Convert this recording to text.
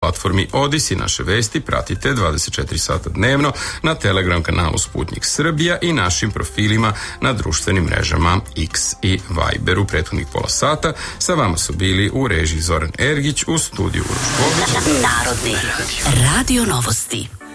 platformi Odisi. Naše vesti pratite 24 sata dnevno na Telegram kanalu Sputnik Srbija i našim profilima na društvenim mrežama X i Viber. U prethodnih pola sata sa vama su bili u režiji Zoran Ergić, u studiju Uroš Bobić. Narodni radio novosti.